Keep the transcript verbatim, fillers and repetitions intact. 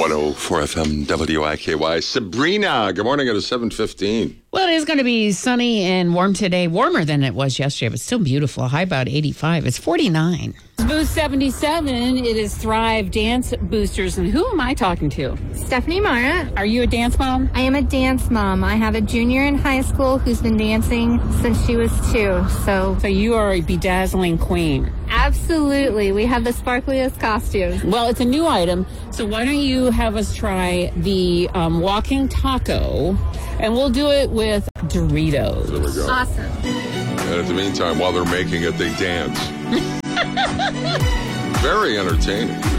one oh four F M W I K Y. Sabrina, good morning at seven fifteen. Well, it is going to be sunny and warm today, warmer than it was yesterday, but still beautiful. High about eighty-five. It's forty-nine. Boost seventy-seven, it is Thrive Dance Boosters. And who am I talking to? Stephanie Mara. Are you a dance mom? I am a dance mom. I have a junior in high school who's been dancing since she was two. So, So you are a bedazzling queen. absolutely. We have the sparkliest costumes. Well, it's a new item, so why don't you have us try the um, walking taco, and we'll do it with Doritos. There we go. Awesome. And in the meantime, while they're making it, they dance. Very entertaining.